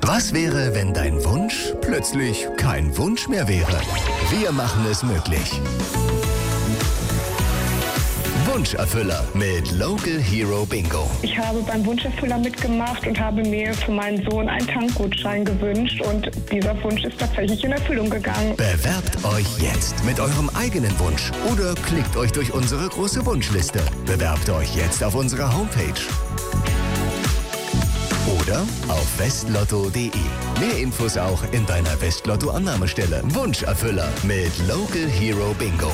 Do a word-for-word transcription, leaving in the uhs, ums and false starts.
Was wäre, wenn dein Wunsch plötzlich kein Wunsch mehr wäre? Wir machen es möglich. Wunscherfüller mit Local Hero Bingo. Ich habe beim Wunscherfüller mitgemacht und habe mir für meinen Sohn einen Tankgutschein gewünscht und dieser Wunsch ist tatsächlich in Erfüllung gegangen. Bewerbt euch jetzt mit eurem eigenen Wunsch oder klickt euch durch unsere große Wunschliste. Bewerbt euch jetzt auf unserer Homepage oder auf westlotto punkt de. Mehr Infos auch in deiner Westlotto-Annahmestelle. Wunscherfüller mit Local Hero Bingo.